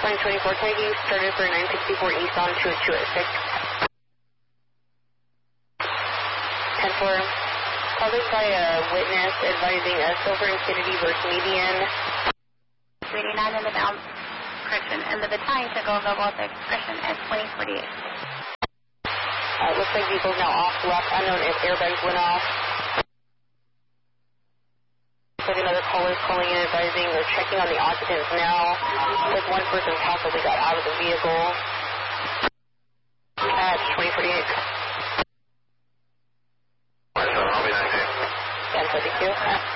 2024 Kennedy, started for 964 East on 206. 10-4. Called by a witness advising a Silver and Kennedy versus median. 89 in the down, correction, and the battalion took over both expression at 2048. Looks like vehicle's now off left, unknown if airbags went off. Looks like another caller is calling in advising they're checking on the occupants now. Looks like one person possibly got out of the vehicle. At 2048. I'll be 19. Yeah, 32.